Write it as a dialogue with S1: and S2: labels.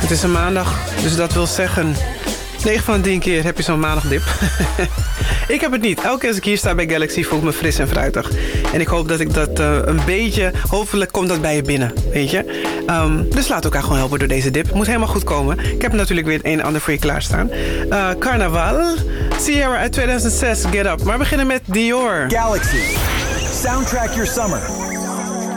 S1: Het is een maandag, dus dat wil zeggen 9 van de 10 keer heb je zo'n maandagdip. Ik heb het niet. Elke keer als ik hier sta bij Galaxy voel ik me fris en fruitig. En ik hoop dat ik dat een beetje... Hopelijk komt dat bij je binnen, weet je. Dus laat elkaar gewoon helpen door deze dip. Moet helemaal goed komen. Ik heb natuurlijk weer het een en ander voor je klaarstaan. Carnaval. Sierra uit 2006, Get Up. Maar we beginnen met Dior.
S2: Galaxy. Soundtrack your summer.